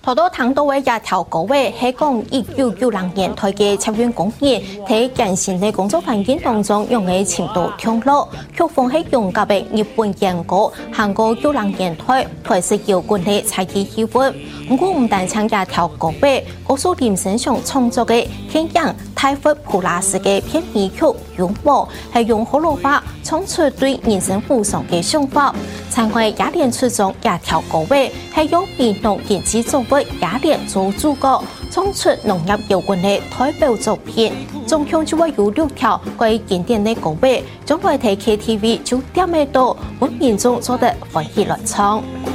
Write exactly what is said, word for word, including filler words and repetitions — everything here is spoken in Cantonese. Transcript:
土豆糖度嘅一條高位係講一九九零年代嘅插運工業喺艱辛嘅工作環境當中用嘅程度強落，曲風係用夾嘅日本研究，韓國九零年代開始搖滾嘅採氣氣氛。唔過唔但參加條高位，嗰首林生祥創作嘅天陽泰弗普拉斯嘅片尾曲《擁抱》係用河洛話唱出對人生無常嘅想法。參會雅典出眾一條高位係用變動研製作為雅典做主角，唱出農業搖滾嘅代表作品。總共就會有六條關於經典嘅高位，將來睇 K T V 就點得到，揾民眾做得歡喜來唱。